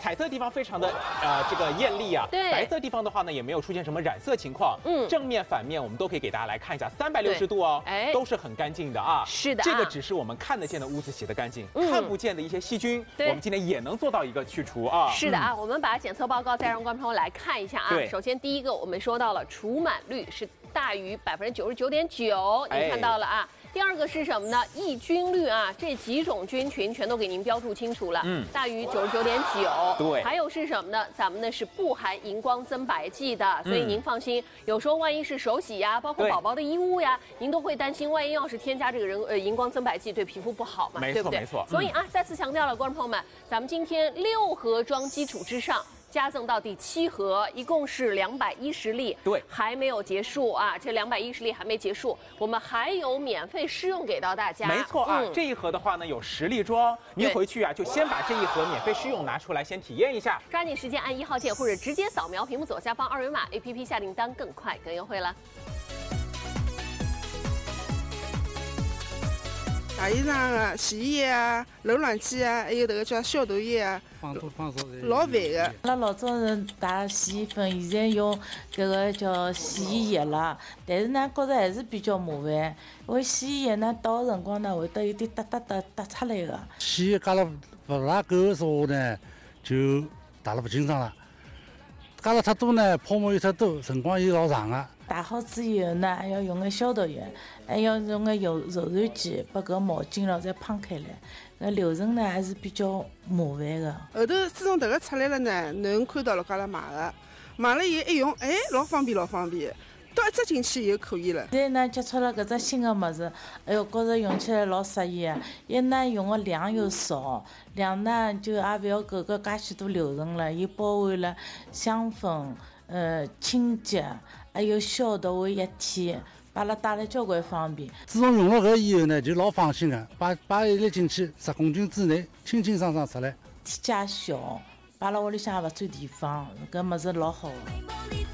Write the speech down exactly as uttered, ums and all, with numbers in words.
彩色地方非常的呃这个艳丽啊， 对， 白色地方的话呢也没有出现什么染色情况，嗯，正面反面我们都可以给大家来看一下，三百六十度哦，哎，都是很干净的啊， 是的， 这个只是我们看得见的屋子洗得干净，嗯、看不见的一些细菌，我们今天也能做到一个去除啊。 是的啊，嗯、我们把检测报告再让观众朋友来看一下啊。首先第一个我们说到了除螨率是大于百分之九十九点九，你看到了啊。哎，第二个是什么呢？抑菌率啊，这几种菌群全都给您标注清楚了，嗯，大于九十九点九。 对， 还有是什么呢？咱们呢是不含荧光增白剂的，所以您放心。嗯、有时候万一是手洗呀，包括宝宝的衣物呀，您都会担心，万一要是添加这个人呃荧光增白剂，对皮肤不好嘛，对不对？ 没错， 所以啊，再次强调了，观众朋友们，咱们今天六盒装基础之上。加赠到第七盒，一共是两百一十粒， 对， 还没有结束啊！这两百一十粒还没结束，我们还有免费试用给到大家。 没错啊，嗯、这一盒的话呢有十粒装，您回去啊就先把这一盒免费试用拿出来，先体验一下。 抓紧时间按一号键或者直接扫描屏幕左下方二维码 ，A P P 下订单更快更优惠了。 洗衣裳啊、洗衣液啊、柔软剂啊，还有这个叫消毒液啊， 放多放少老烦的。 阿拉老早是打洗衣粉，现在用这个叫洗衣液了，但是呢，觉着还是比较麻烦，因为洗衣液呢倒的辰光呢会得有点哒哒哒哒出来的。 洗衣加了不大够的时候呢，就打了不清爽了。加了太多呢，泡沫又太多，辰光又老长了。 打好之后呢，还要用个消毒液，还要用个柔柔软剂把搿毛巾了再喷开来。搿流程呢还是比较麻烦的。 后头自从迭个出来了呢，侬看到了搿拉买的，买了以后一用，哎，老方便老方便。倒一只进去以后可以了。 现在呢，接触了搿只新的物事，哎哟，觉着用起来老适意啊！一呢用的量又少，两呢就也勿要搿个介许多流程了，又包含了香氛、呃清洁，还有消毒的一体，把阿拉带来交关方便。 自从用了搿以后呢，就老放心的，摆摆一粒进去，十公斤之内，清清爽爽出来。 体积小，摆辣屋里向也勿占地方，搿物事老好的。